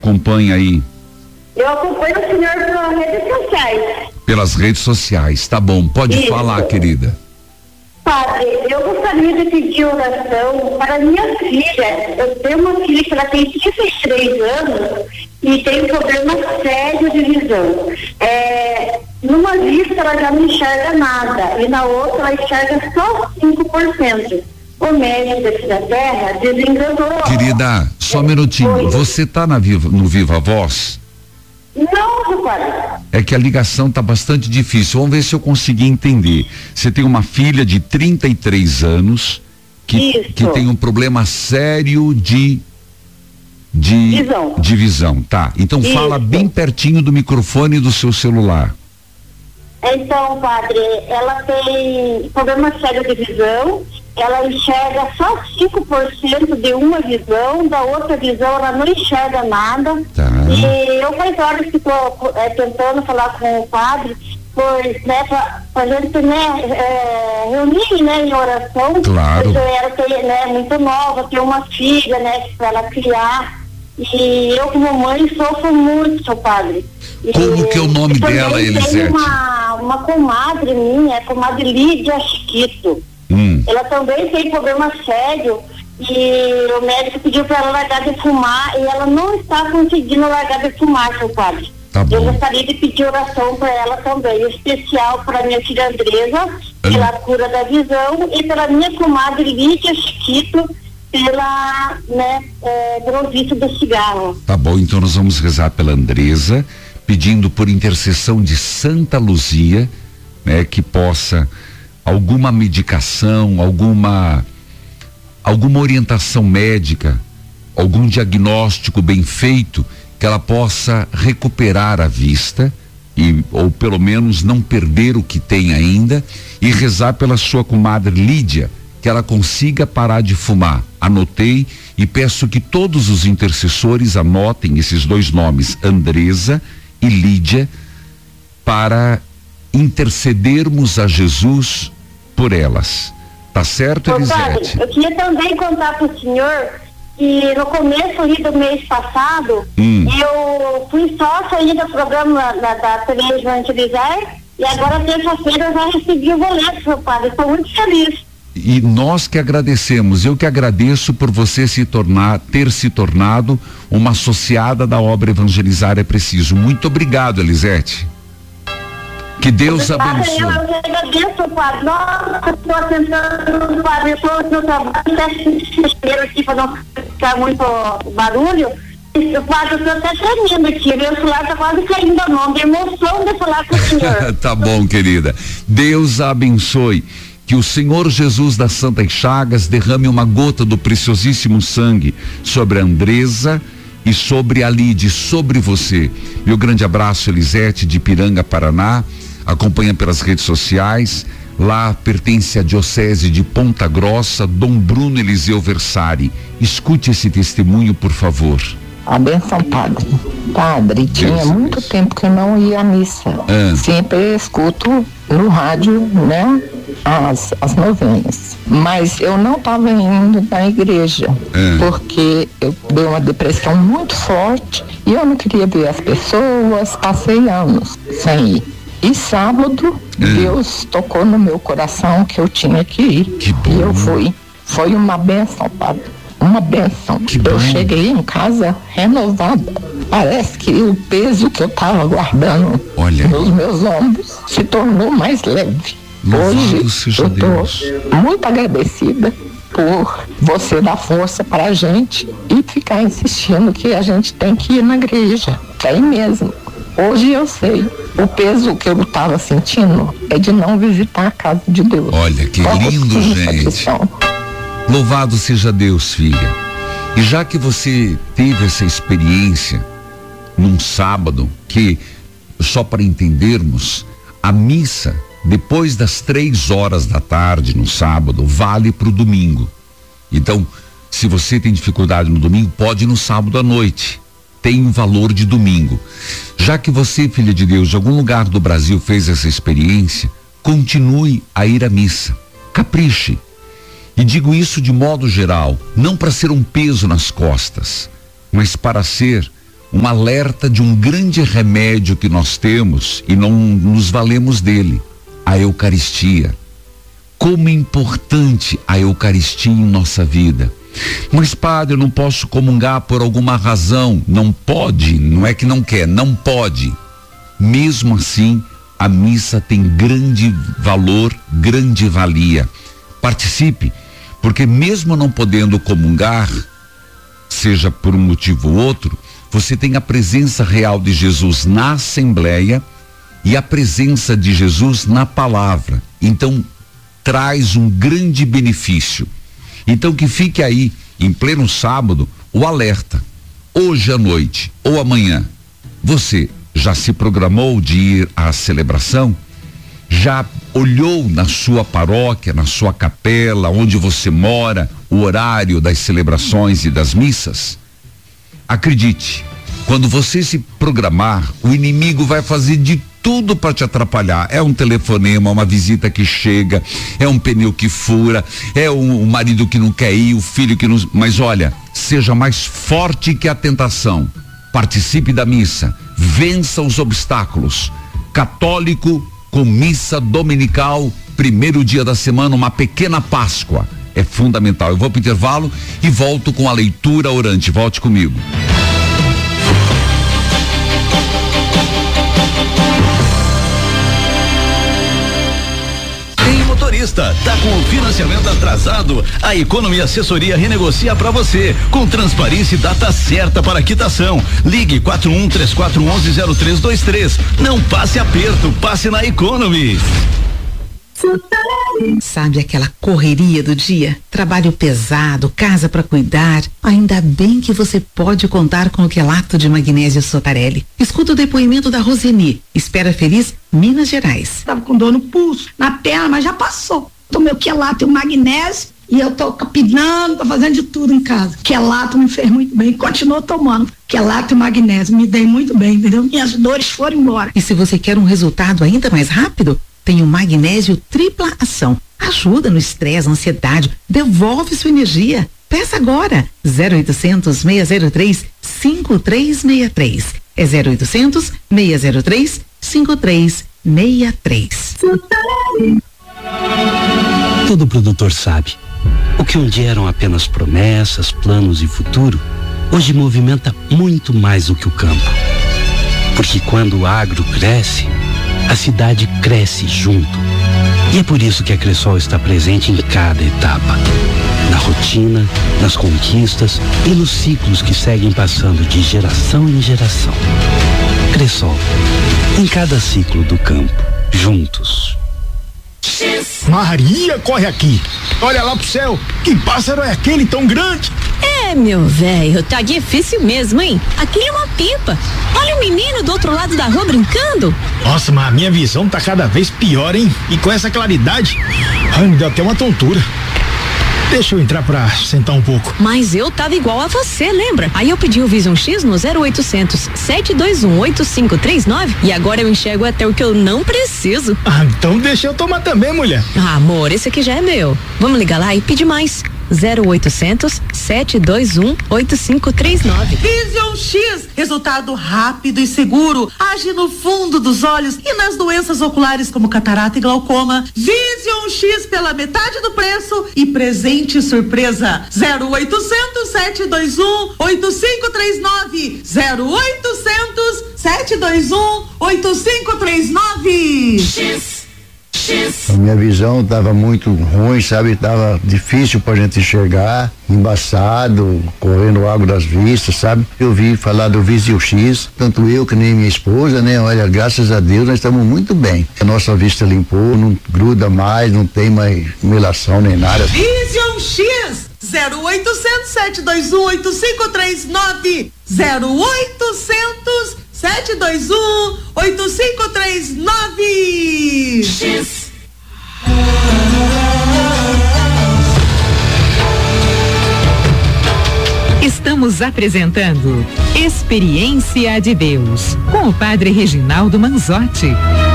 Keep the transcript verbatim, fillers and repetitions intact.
acompanha aí? Eu acompanho o senhor pelas redes sociais. Pelas redes sociais, tá bom. Pode Isso. falar, querida. Padre, eu gostaria de pedir oração para minha filha. Eu tenho uma filha que ela tem trinta e três anos e tem um problema sério de visão. É, numa vista ela já não enxerga nada e na outra ela enxerga só cinco por cento. O médico daqui da terra desenganou. Querida, só um minutinho. Oi. Você tá na Viva, no Viva Voz? Não, pai. É que a ligação tá bastante difícil. Vamos ver se eu consegui entender. Você tem uma filha de trinta e três anos que, que tem um problema sério de de visão. De visão, tá? Então Isso. Fala bem pertinho do microfone do seu celular. Então, padre, ela tem problema sério de visão. Ela enxerga só cinco por cento de uma visão, da outra visão ela não enxerga nada. Tá. E eu faz horas que estou é, tentando falar com o padre, pois, né, pra, pra gente, né, é, reunir, né, em oração. Claro. Porque ela tem, né, muito nova, tem uma filha, né, pra ela criar. E eu, como mãe, sofro muito, seu padre. E, como que é o nome dela, Elisete? Tem uma, uma comadre minha, a comadre Lídia Chiquito. Hum. Ela também tem problema sério e o médico pediu para ela largar de fumar e ela não está conseguindo largar de fumar, seu padre. Tá bom. Eu gostaria de pedir oração para ela também, especial para minha filha Andresa, pela hum. cura da visão, e pela minha comadre Lídia Chiquito, pela, né, é, pelo vício do cigarro. Tá bom, então nós vamos rezar pela Andresa, pedindo por intercessão de Santa Luzia, né, que possa alguma medicação, alguma alguma orientação médica, algum diagnóstico bem feito, que ela possa recuperar a vista e, ou pelo menos não perder o que tem ainda, e rezar pela sua comadre Lídia, que ela consiga parar de fumar. Anotei e peço que todos os intercessores anotem esses dois nomes, Andresa e Lídia, para intercedermos a Jesus por elas. Tá certo, Elisete? Eu queria também contar para o senhor que no começo ali do mês passado, hum. eu fui sócia aí do programa da, da T V Evangelizar, e agora terça-feira eu já recebi o boleto, seu padre. Estou muito feliz. E nós que agradecemos, eu que agradeço por você se tornar, ter se tornado uma associada da obra Evangelizar é Preciso. Muito obrigado, Elisete. Que Deus abençoe. Eu agradeço, padre. Nossa, estou tentando, padre, eu estou no trabalho, até aqui para não ficar muito barulho. O padre, eu estou até tremendo aqui, meu celular está quase caindo a mão, de emoção de falar com o senhor. Tá bom, querida. Deus a abençoe. Que o Senhor Jesus das Santas Chagas derrame uma gota do preciosíssimo sangue sobre a Andresa e sobre a Lide, sobre você. Meu grande abraço, Elisete, de Piranga, Paraná. Acompanha pelas redes sociais. Lá pertence à Diocese de Ponta Grossa, Dom Bruno Eliseu Versari. Escute esse testemunho, por favor. A benção, padre. Padre, Deus tinha Deus muito Deus. tempo que eu não ia à missa. Ah. Sempre escuto no rádio, né, as, as novenas. Mas eu não estava indo na igreja, ah. porque eu dei uma depressão muito forte e eu não queria ver as pessoas, passei anos sem ir. E sábado, ah. Deus tocou no meu coração que eu tinha que ir. Que bom. E eu fui. Foi uma benção, padre. Uma benção. Que eu bom. Cheguei em casa renovada. Parece que o peso que eu estava guardando Olha. nos meus ombros se tornou mais leve. Louvado Hoje seja eu Deus. estou muito agradecida por você dar força para a gente e ficar insistindo que a gente tem que ir na igreja. Tem mesmo. Hoje eu sei. O peso que eu estava sentindo é de não visitar a casa de Deus. Olha que Qual lindo, gente. Louvado seja Deus, filha. E já que você teve essa experiência num sábado, que, só para entendermos, a missa, depois das três horas da tarde no sábado, vale para o domingo. Então, se você tem dificuldade no domingo, pode ir no sábado à noite. Tem um valor de domingo. Já que você, filha de Deus, de algum lugar do Brasil fez essa experiência, continue a ir à missa. Capriche. E digo isso de modo geral, não para ser um peso nas costas, mas para ser um alerta de um grande remédio que nós temos e não nos valemos dele, a Eucaristia. Como é importante a Eucaristia em nossa vida. Mas, padre, eu não posso comungar por alguma razão. Não pode, não é que não quer, não pode. Mesmo assim, a missa tem grande valor, grande valia. Participe, porque mesmo não podendo comungar, seja por um motivo ou outro, você tem a presença real de Jesus na Assembleia e a presença de Jesus na palavra. Então, traz um grande benefício. Então, que fique aí, em pleno sábado, o alerta. Hoje à noite ou amanhã, você já se programou de ir à celebração? Já olhou na sua paróquia, na sua capela, onde você mora, o horário das celebrações e das missas? Acredite, quando você se programar, o inimigo vai fazer de tudo para te atrapalhar. É um telefonema, uma visita que chega, é um pneu que fura, é um, um marido que não quer ir, o filho que não... Mas olha, seja mais forte que a tentação. Participe da missa, vença os obstáculos. Católico com missa dominical, primeiro dia da semana, uma pequena Páscoa. É fundamental. Eu vou para o intervalo e volto com a leitura orante. Volte comigo. Tá com o financiamento atrasado? A Economia Assessoria renegocia para você, com transparência e data certa para quitação. Ligue quatro um três quatro um um zero três dois três. Não passe aperto, passe na Economy. Sabe aquela correria do dia? Trabalho pesado, casa para cuidar. Ainda bem que você pode contar com o quelato de magnésio Sotarelli. Escuta o depoimento da Roseni. Espera Feliz, Minas Gerais. Tava com dor no pulso, na perna, mas já passou. Tomei o quelato e o magnésio e eu tô capinando, tô fazendo de tudo em casa. Quelato me fez muito bem, continuo tomando. Quelato e magnésio, me dei muito bem, entendeu? Minhas dores foram embora. E se você quer um resultado ainda mais rápido, tem o magnésio tripla ação. Ajuda no estresse, ansiedade, devolve sua energia. Peça agora. zero oitocentos, seis zero três, cinco três seis três. É zero oitocentos, seis zero três, cinco três seis três. Todo produtor sabe. O que um dia eram apenas promessas, planos e futuro, hoje movimenta muito mais do que o campo. Porque quando o agro cresce, a cidade cresce junto. E é por isso que a Cressol está presente em cada etapa. Na rotina, nas conquistas e nos ciclos que seguem passando de geração em geração. Cressol, em cada ciclo do campo, juntos. Maria, corre aqui. Olha lá pro céu. Que pássaro é aquele tão grande? É, meu velho, tá difícil mesmo, hein? Aqui é uma pipa. Olha o menino do outro lado da rua brincando. Nossa, mas a minha visão tá cada vez pior, hein? E com essa claridade, ai, me deu até uma tontura. Deixa eu entrar pra sentar um pouco. Mas eu tava igual a você, lembra? Aí eu pedi o Vision X no zero oitocentos, sete dois um, oito cinco três nove e agora eu enxergo até o que eu não preciso. Ah, então deixa eu tomar também, mulher. Ah, amor, esse aqui já é meu. Vamos ligar lá e pedir mais. zero oitocentos, sete dois um, oito cinco três nove. Vision X, resultado rápido e seguro, age no fundo dos olhos e nas doenças oculares como catarata e glaucoma. Vision X pela metade do preço e presente surpresa. zero oitocentos, sete dois um, oito cinco três nove. zero oitocentos, sete dois um, oito cinco três nove. X. A minha visão estava muito ruim, sabe? Tava difícil pra gente enxergar, embaçado, correndo água das vistas, sabe? Eu vi falar do Vision X, tanto eu que nem minha esposa, né? Olha, graças a Deus nós estamos muito bem. A nossa vista limpou, não gruda mais, não tem mais melação nem nada. Vision X, zero oitocentos, sete dois um, oito cinco três nove. zero oitocentos, sete dois um, oito cinco três nove. X. Estamos apresentando Experiência de Deus com o Padre Reginaldo Manzotti.